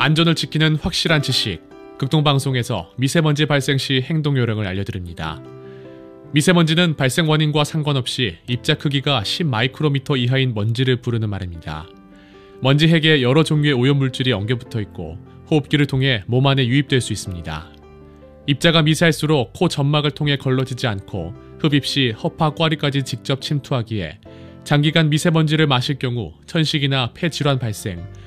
안전을 지키는 확실한 지식, 극동방송에서 미세먼지 발생 시 행동 요령을 알려드립니다. 미세먼지는 발생 원인과 상관없이 입자 크기가 10마이크로미터 이하인 먼지를 부르는 말입니다. 먼지 핵에 여러 종류의 오염물질이 엉겨붙어 있고 호흡기를 통해 몸 안에 유입될 수 있습니다. 입자가 미세할수록 코 점막을 통해 걸러지지 않고 흡입 시 허파 꽈리까지 직접 침투하기에 장기간 미세먼지를 마실 경우 천식이나 폐 질환 발생,